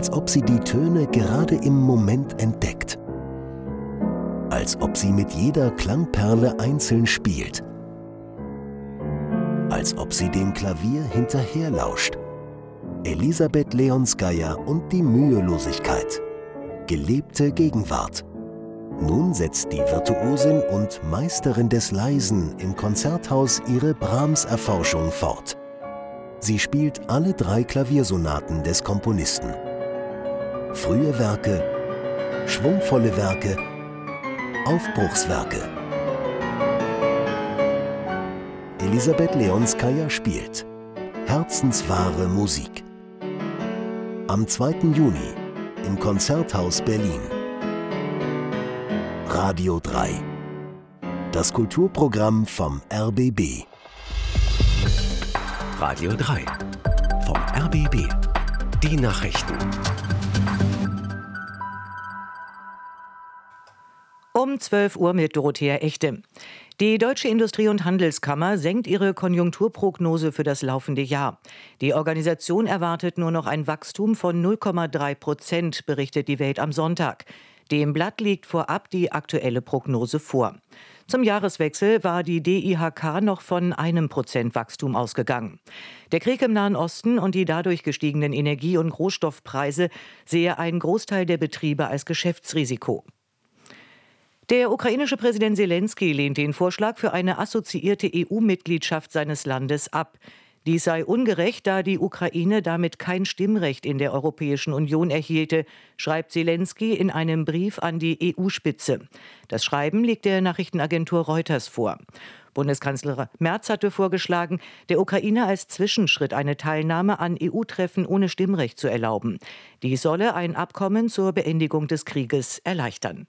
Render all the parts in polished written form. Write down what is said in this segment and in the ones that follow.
als ob sie die Töne gerade im Moment entdeckt. Als ob sie mit jeder Klangperle einzeln spielt. Als ob sie dem Klavier hinterherlauscht. Elisabeth Leonskaya und die Mühelosigkeit. Gelebte Gegenwart. Nun setzt die Virtuosin und Meisterin des Leisen im Konzerthaus ihre Brahms-Erforschung fort. Sie spielt alle 3 Klaviersonaten des Komponisten. Frühe Werke, schwungvolle Werke, Aufbruchswerke. Elisabeth Leonskaya spielt herzenswahre Musik. Am 2. Juni im Konzerthaus Berlin. Radio 3. Das Kulturprogramm vom RBB. Radio 3 vom RBB. Die Nachrichten. Um 12 Uhr mit Dorothea Echte. Die Deutsche Industrie- und Handelskammer senkt ihre Konjunkturprognose für das laufende Jahr. Die Organisation erwartet nur noch ein Wachstum von 0,3%, berichtet die Welt am Sonntag. Dem Blatt liegt vorab die aktuelle Prognose vor. Zum Jahreswechsel war die DIHK noch von 1% Wachstum ausgegangen. Der Krieg im Nahen Osten und die dadurch gestiegenen Energie- und Rohstoffpreise sehe einen Großteil der Betriebe als Geschäftsrisiko. Der ukrainische Präsident Selenskyj lehnt den Vorschlag für eine assoziierte EU-Mitgliedschaft seines Landes ab. Dies sei ungerecht, da die Ukraine damit kein Stimmrecht in der Europäischen Union erhielte, schreibt Selenskyj in einem Brief an die EU-Spitze. Das Schreiben liegt der Nachrichtenagentur Reuters vor. Bundeskanzler Merz hatte vorgeschlagen, der Ukraine als Zwischenschritt eine Teilnahme an EU-Treffen ohne Stimmrecht zu erlauben. Dies solle ein Abkommen zur Beendigung des Krieges erleichtern.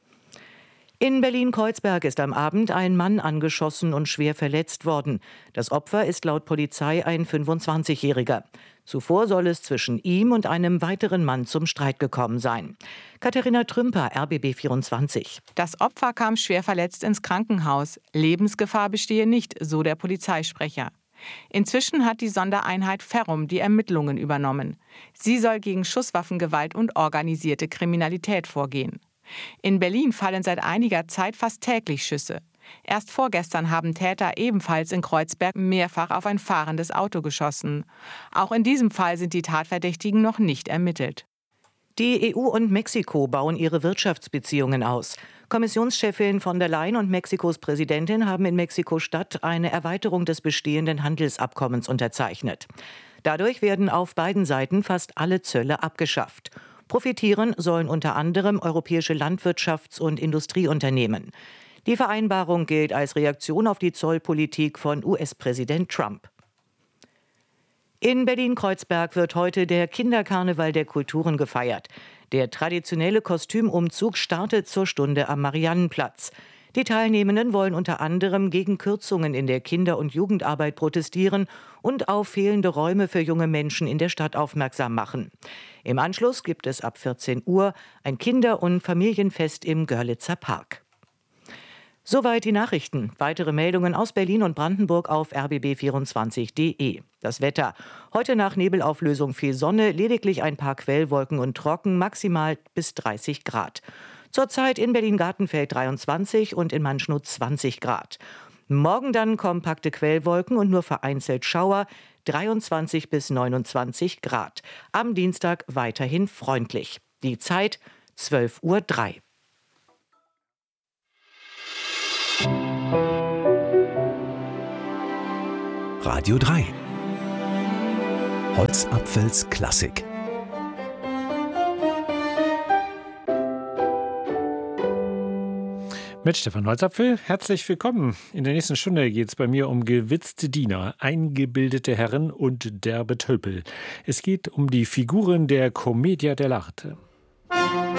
In Berlin-Kreuzberg ist am Abend ein Mann angeschossen und schwer verletzt worden. Das Opfer ist laut Polizei ein 25-Jähriger. Zuvor soll es zwischen ihm und einem weiteren Mann zum Streit gekommen sein. Katharina Trümper, RBB 24. Das Opfer kam schwer verletzt ins Krankenhaus. Lebensgefahr bestehe nicht, so der Polizeisprecher. Inzwischen hat die Sondereinheit Ferrum die Ermittlungen übernommen. Sie soll gegen Schusswaffengewalt und organisierte Kriminalität vorgehen. In Berlin fallen seit einiger Zeit fast täglich Schüsse. Erst vorgestern haben Täter ebenfalls in Kreuzberg mehrfach auf ein fahrendes Auto geschossen. Auch in diesem Fall sind die Tatverdächtigen noch nicht ermittelt. Die EU und Mexiko bauen ihre Wirtschaftsbeziehungen aus. Kommissionschefin von der Leyen und Mexikos Präsidentin haben in Mexiko-Stadt eine Erweiterung des bestehenden Handelsabkommens unterzeichnet. Dadurch werden auf beiden Seiten fast alle Zölle abgeschafft. Profitieren sollen unter anderem europäische Landwirtschafts- und Industrieunternehmen. Die Vereinbarung gilt als Reaktion auf die Zollpolitik von US-Präsident Trump. In Berlin-Kreuzberg wird heute der Kinderkarneval der Kulturen gefeiert. Der traditionelle Kostümumzug startet zur Stunde am Mariannenplatz. Die Teilnehmenden wollen unter anderem gegen Kürzungen in der Kinder- und Jugendarbeit protestieren und auf fehlende Räume für junge Menschen in der Stadt aufmerksam machen. Im Anschluss gibt es ab 14 Uhr ein Kinder- und Familienfest im Görlitzer Park. Soweit die Nachrichten. Weitere Meldungen aus Berlin und Brandenburg auf rbb24.de. Das Wetter. Heute nach Nebelauflösung viel Sonne, lediglich ein paar Quellwolken und trocken, maximal bis 30 Grad. Zurzeit in Berlin-Gartenfeld 23 und in Mannschnut 20 Grad. Morgen dann kompakte Quellwolken und nur vereinzelt Schauer, 23 bis 29 Grad. Am Dienstag weiterhin freundlich. Die Zeit 12:03 Uhr. Radio 3. Holzapfels Klassik. Mit Stefan Holzapfel, herzlich willkommen. In der nächsten Stunde geht es bei mir um gewitzte Diener, eingebildete Herren und derbe Tölpel. Es geht um die Figuren der Commedia dell'arte.